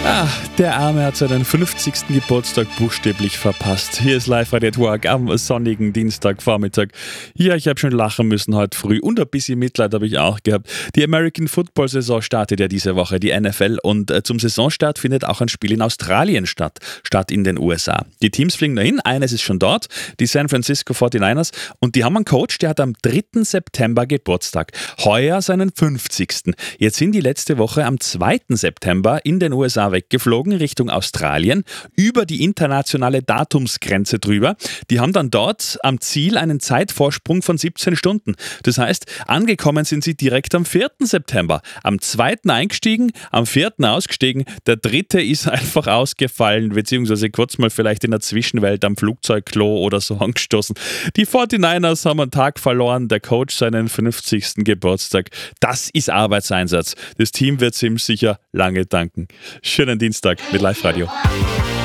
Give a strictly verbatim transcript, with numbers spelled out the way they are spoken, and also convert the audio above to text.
Ah, der Arme hat seinen fünfzigsten Geburtstag buchstäblich verpasst. Hier ist Live-Radio at Work am sonnigen Dienstagvormittag. Ja, ich habe schon lachen müssen heute früh und ein bisschen Mitleid habe ich auch gehabt. Die American Football Saison startet ja diese Woche, die N F L, und äh, zum Saisonstart findet auch ein Spiel in Australien statt, statt in den U S A. Die Teams fliegen dahin, eines ist schon dort, die San Francisco forty-niners, und die haben einen Coach, der hat am dritten September Geburtstag. Heuer seinen fünfzigsten. Jetzt sind die letzte Woche am zweiten September in den U S A weggeflogen, Richtung Australien, über die internationale Datumsgrenze drüber. Die haben dann dort am Ziel einen Zeitvorsprung von siebzehn Stunden. Das heißt, angekommen sind sie direkt am vierten September. Am zweiten eingestiegen, am vierten ausgestiegen, der dritte ist einfach ausgefallen, beziehungsweise kurz mal vielleicht in der Zwischenwelt am Flugzeugklo oder so angestoßen. Die forty-niners haben einen Tag verloren, der Coach seinen fünfzigsten Geburtstag. Das ist Arbeitseinsatz. Das Team wird es ihm sicher lange danken. Schönen Dienstag mit Live-Radio.